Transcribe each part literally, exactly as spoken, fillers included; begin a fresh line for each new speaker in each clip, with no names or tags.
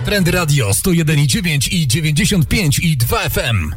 Trend Radio sto jeden i dziewięć i dziewięćdziesiąt pięć i dwa F M.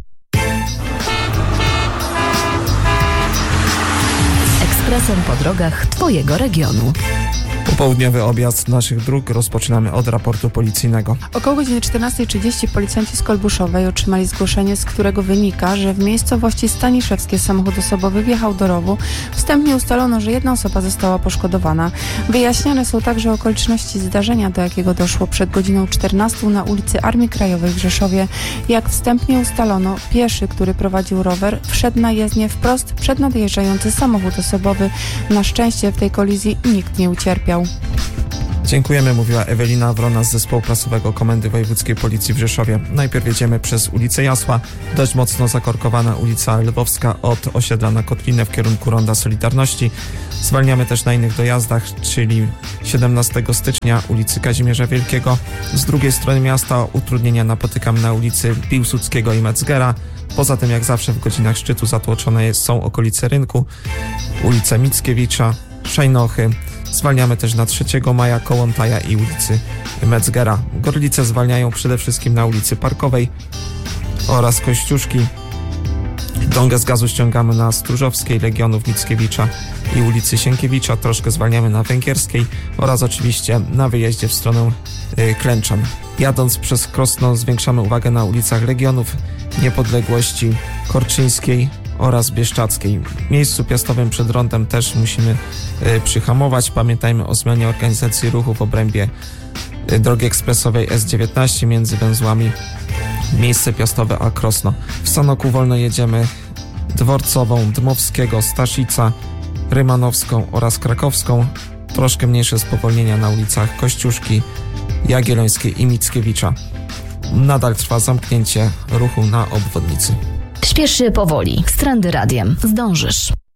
Ekspresem po drogach Twojego regionu.
Popołudniowy objazd naszych dróg rozpoczynamy od raportu policyjnego.
Około godziny czternastej trzydzieści policjanci z Kolbuszowej otrzymali zgłoszenie, z którego wynika, że w miejscowości Staniszewskie samochód osobowy wjechał do rowu. Wstępnie ustalono, że jedna osoba została poszkodowana. Wyjaśniane są także okoliczności zdarzenia, do jakiego doszło przed godziną czternastą na ulicy Armii Krajowej w Rzeszowie. Jak wstępnie ustalono, pieszy, który prowadził rower, wszedł na jezdnię wprost przed nadjeżdżający samochód osobowy. Na szczęście w tej kolizji nikt nie ucierpiał.
Dziękujemy, mówiła Ewelina Wrona z Zespołu Prasowego Komendy Wojewódzkiej Policji w Rzeszowie. Najpierw jedziemy przez ulicę Jasła. Dość mocno zakorkowana ulica Lwowska od osiedla na Kotlinę w kierunku Ronda Solidarności. Zwalniamy też na innych dojazdach, czyli siedemnastego stycznia ulicy Kazimierza Wielkiego. Z drugiej strony miasta utrudnienia napotykamy na ulicy Piłsudskiego i Metzgera. Poza tym, jak zawsze w godzinach szczytu zatłoczone są okolice Rynku, ulice Mickiewicza, Szajnochy. Zwalniamy też na trzeciego maja, Kołątaja i ulicy Metzgera. Gorlice zwalniają przede wszystkim na ulicy Parkowej oraz Kościuszki. Dągę z gazu ściągamy na Stróżowskiej, Legionów Mickiewicza i ulicy Sienkiewicza. Troszkę zwalniamy na Węgierskiej oraz oczywiście na wyjeździe w stronę y, Klęczan. Jadąc przez Krosno zwiększamy uwagę na ulicach Legionów, Niepodległości, Korczyńskiej oraz Bieszczackiej. W miejscu piastowym przed Rondem też musimy y, przyhamować. Pamiętajmy o zmianie organizacji ruchu w obrębie y, drogi ekspresowej S dziewiętnaście między węzłami miejsce piastowe a Krosno. W Sanoku wolno jedziemy Dworcową, Dmowskiego, Staszica, Rymanowską oraz Krakowską. Troszkę mniejsze spowolnienia na ulicach Kościuszki, Jagiellońskiej i Mickiewicza. Nadal trwa zamknięcie ruchu na obwodnicy.
Śpiesz się powoli. Z Trendy Radiem zdążysz.